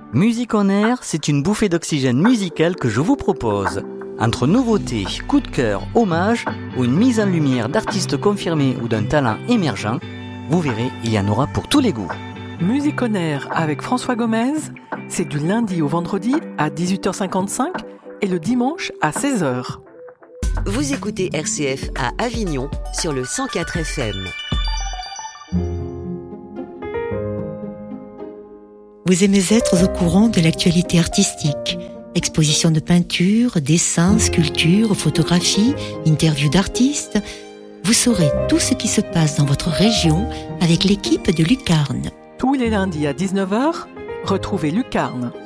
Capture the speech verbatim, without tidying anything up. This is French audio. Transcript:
Musique en air, c'est une bouffée d'oxygène musical que je vous propose. Entre nouveautés, coups de cœur, hommages ou une mise en lumière d'artistes confirmés ou d'un talent émergent, vous verrez, il y en aura pour tous les goûts. Musique en air avec François Gomez, c'est du lundi au vendredi à dix-huit heures cinquante-cinq et le dimanche à seize heures. Vous écoutez R C F à Avignon sur le cent quatre F M. Vous aimez être au courant de l'actualité artistique. Expositions de peinture, dessins, sculptures, photographies, interviews d'artistes. Vous saurez tout ce qui se passe dans votre région avec l'équipe de Lucarne. Tous les lundis à dix-neuf heures, retrouvez Lucarne.